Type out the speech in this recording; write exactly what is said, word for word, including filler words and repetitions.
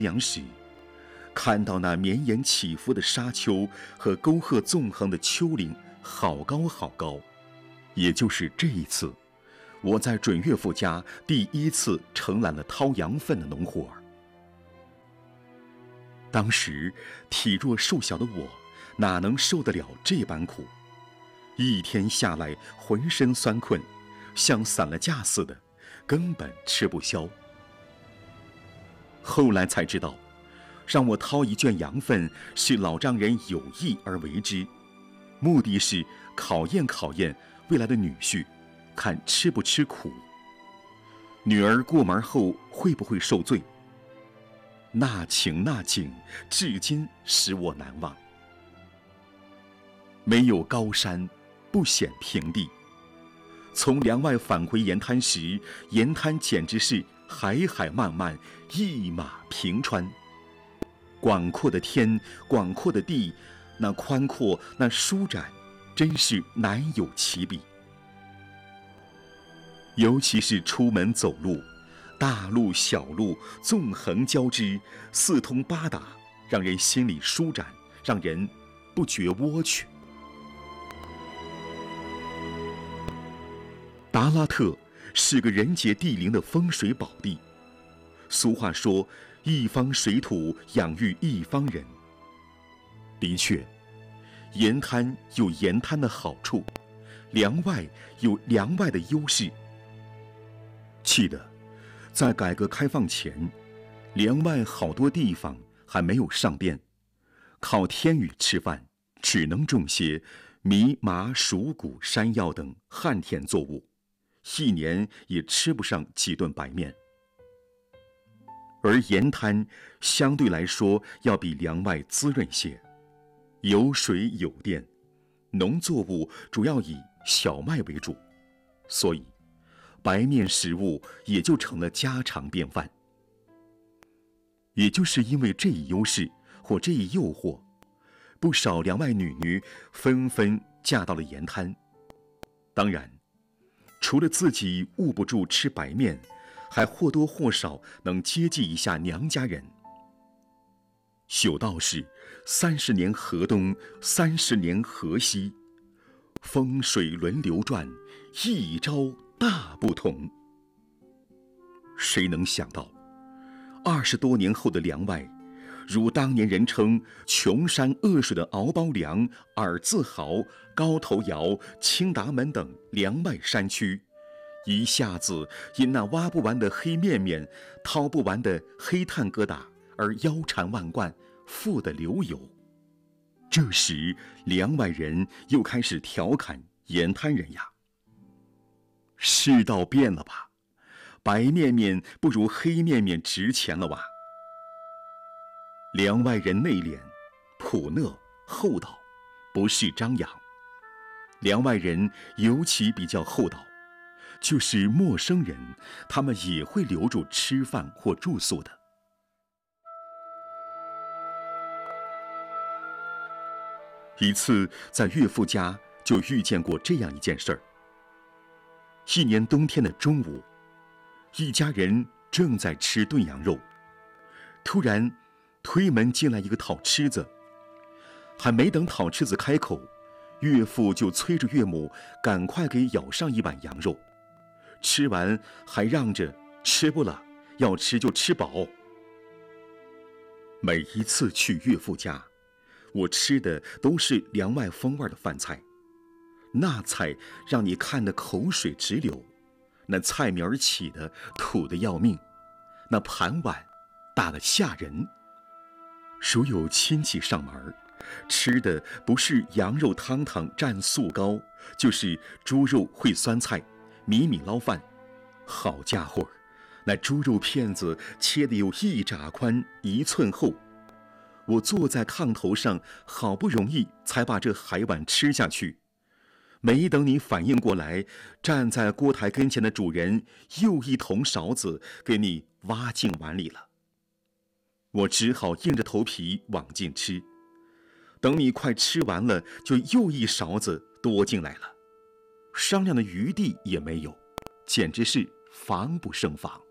阳时，看到那绵延起伏的沙丘和沟壑纵横的丘陵，好高好高。也就是这一次，我在准岳父家第一次承揽了掏羊粪的农活儿。当时体弱瘦小的我，哪能受得了这般苦？一天下来，浑身酸困，像散了架似的，根本吃不消。后来才知道，让我掏一圈羊粪是老丈人有意而为之，目的是考验考验未来的女婿，看吃不吃苦。女儿过门后会不会受罪？那情那景，至今使我难忘。没有高山，不显平地。从梁外返回盐滩时，盐滩简直是海海漫漫，一马平川。广阔的天，广阔的地，那宽阔，那舒展，真是难有其比。尤其是出门走路，大路小路纵横交织，四通八达，让人心里舒展，让人不觉窝屈。达拉特是个人杰地灵的风水宝地。俗话说，一方水土养育一方人。的确，盐滩有盐滩的好处，梁外有梁外的优势。记得在改革开放前，梁外好多地方还没有上电，靠天雨吃饭，只能种些米、麻、黍、谷、山药等旱田作物，一年也吃不上几顿白面。而盐滩相对来说要比梁外滋润些，有水有电，农作物主要以小麦为主，所以白面食物也就成了家常便饭。也就是因为这一优势或这一诱惑，不少梁外女女纷纷嫁到了盐滩。当然，除了自己捂不住吃白面，还或多或少能接济一下娘家人。有道是三十年河东，三十年河西，风水轮流转，一朝大不同。谁能想到，二十多年后的梁外，如当年人称穷山恶水的敖包梁、尔字豪、高头窑、青达门等梁外山区，一下子因那挖不完的黑面面、掏不完的黑炭疙瘩而腰缠万贯，富得流油。这时梁外人又开始调侃盐滩人呀：世道变了吧，白面面不如黑面面值钱了吧。梁外人内敛、朴讷、厚道，不是张扬。梁外人尤其比较厚道，就是陌生人，他们也会留住吃饭或住宿的。一次在岳父家就遇见过这样一件事儿。一年冬天的中午，一家人正在吃炖羊肉，突然推门进来一个讨吃子，还没等讨吃子开口，岳父就催着岳母赶快给舀上一碗羊肉，吃完还让着吃不了，要吃就吃饱。每一次去岳父家，我吃的都是梁外风味的饭菜，那菜让你看得口水直流，那菜苗起的土得要命，那盘碗大得吓人。如有亲戚上门，吃的不是羊肉汤汤蘸素糕，就是猪肉烩酸菜、米米捞饭。好家伙，那猪肉片子切得有一拃宽一寸厚。我坐在炕头上，好不容易才把这海碗吃下去。没等你反应过来，站在锅台跟前的主人又一桶勺子给你挖进碗里了。我只好硬着头皮往进吃，等你快吃完了，就又一勺子多进来了，商量的余地也没有，简直是防不胜防。